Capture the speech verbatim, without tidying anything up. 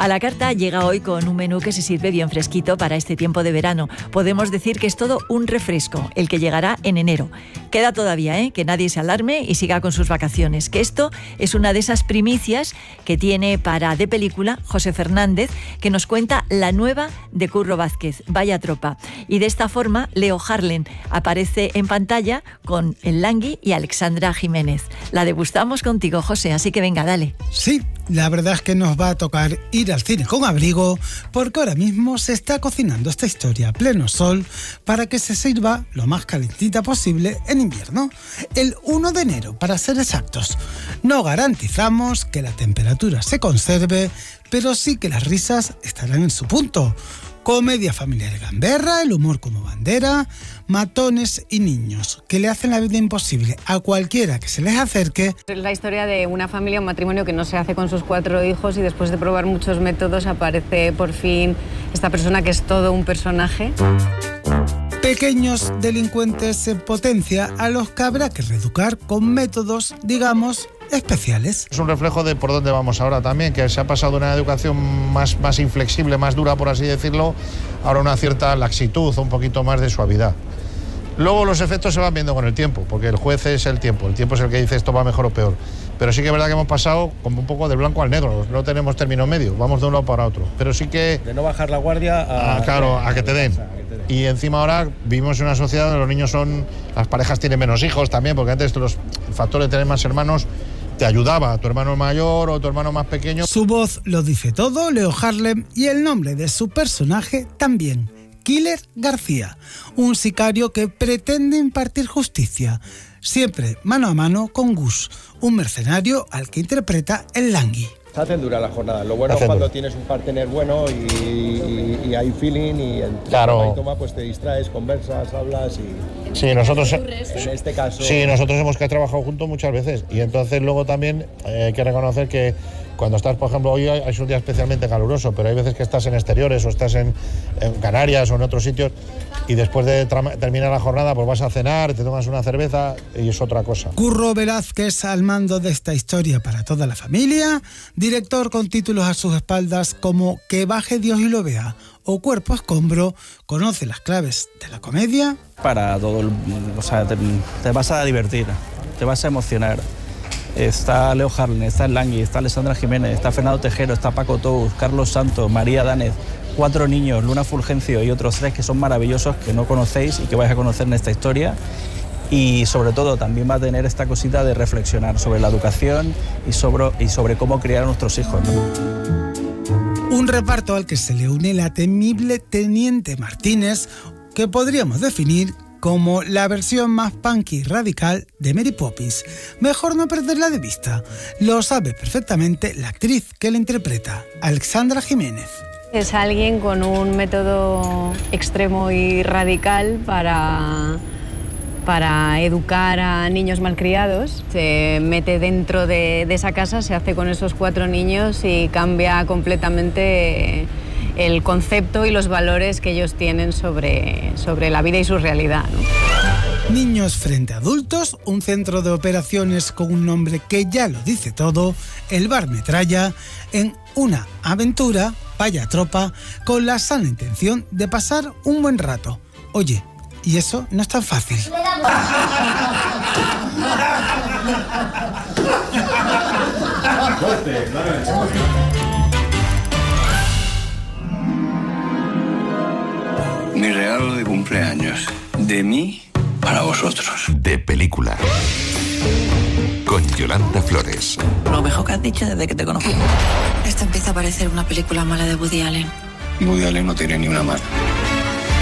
A la carta llega hoy con un menú que se sirve bien fresquito para este tiempo de verano. Podemos decir que es todo un refresco, el que llegará en enero. Queda todavía, ¿eh? Que nadie se alarme y siga con sus vacaciones, que esto es una de esas primicias que tiene para De Película José Fernández, que nos cuenta la nueva de Curro Vázquez, Vaya Tropa. Y de esta forma, Leo Harlem aparece en pantalla con el Langui y Alexandra Jiménez. La degustamos contigo, José, así que venga, dale. Sí, la verdad es que nos va a tocar ir al cine con abrigo, porque ahora mismo se está cocinando esta historia a pleno sol para que se sirva lo más calentita posible en invierno, el uno de enero para ser exactos. No garantizamos que la temperatura se conserve, pero sí que las risas estarán en su punto. Comedia familiar gamberra, el humor como bandera, matones y niños que le hacen la vida imposible a cualquiera que se les acerque. Es la historia de una familia, un matrimonio que no se hace con sus cuatro hijos y después de probar muchos métodos aparece por fin esta persona que es todo un personaje. Pequeños delincuentes en potencia a los que habrá que reeducar con métodos, digamos, especiales. Es un reflejo de por dónde vamos ahora también, que se ha pasado de una educación más, más inflexible, más dura, por así decirlo, ahora una cierta laxitud, un poquito más de suavidad. Luego los efectos se van viendo con el tiempo, porque el juez es el tiempo, el tiempo es el que dice esto va mejor o peor. Pero sí que es verdad que hemos pasado como un poco del blanco al negro, no tenemos término medio, vamos de un lado para otro. Pero sí que... De no bajar la guardia a... a claro, a que te den. Y encima ahora vivimos en una sociedad donde los niños son... Las parejas tienen menos hijos también, porque antes los factores de tener más hermanos te ayudaba, tu hermano mayor o tu hermano más pequeño. Su voz lo dice todo, Leo Harlem, y el nombre de su personaje también. Killer García, un sicario que pretende impartir justicia, siempre mano a mano con Gus, un mercenario al que interpreta el Langui. Se hacen dura la jornada. Lo bueno es cuando tienes un partner bueno y, y, y hay feeling y entre claro. toma y toma pues te distraes, conversas, hablas y... Sí, nosotros... En este caso... Sí, nosotros hemos que trabajado juntos muchas veces y entonces luego también eh, hay que reconocer que cuando estás, por ejemplo, hoy es un día especialmente caluroso, pero hay veces que estás en exteriores o estás en, en Canarias o en otros sitios y después de terminar la jornada pues vas a cenar, te tomas una cerveza y es otra cosa. Curro Velázquez al mando de esta historia para toda la familia, director con títulos a sus espaldas como Que baje Dios y lo vea o Cuerpo Escombro, conoce las claves de la comedia. Para todo, el, o sea, te, te vas a divertir, te vas a emocionar. Está Leo Harlem, está el Langui, está Alexandra Jiménez, está Fernando Tejero, está Paco Tous, Carlos Santos, María Danez, cuatro niños, Luna Fulgencio y otros tres que son maravillosos, que no conocéis y que vais a conocer en esta historia. Y sobre todo también va a tener esta cosita de reflexionar sobre la educación y sobre, y sobre cómo criar a nuestros hijos, ¿no? Un reparto al que se le une la temible Teniente Martínez, que podríamos definir como la versión más punky y radical de Mary Poppins. Mejor no perderla de vista. Lo sabe perfectamente la actriz que la interpreta, Alexandra Jiménez. Es alguien con un método extremo y radical para, para educar a niños malcriados. Se mete dentro de, de esa casa, se hace con esos cuatro niños y cambia completamente el concepto y los valores que ellos tienen sobre, sobre la vida y su realidad, ¿no? Niños frente a adultos, un centro de operaciones con un nombre que ya lo dice todo, el Bar Metralla, en una aventura, Vaya Tropa, con la sana intención de pasar un buen rato. Oye, y eso no es tan fácil. Mi regalo de cumpleaños, de mí para vosotros. De Película, con Yolanda Flores. Lo mejor que has dicho desde que te conozco. Esto empieza a parecer una película mala de Woody Allen. Woody Allen no tiene ni una mala.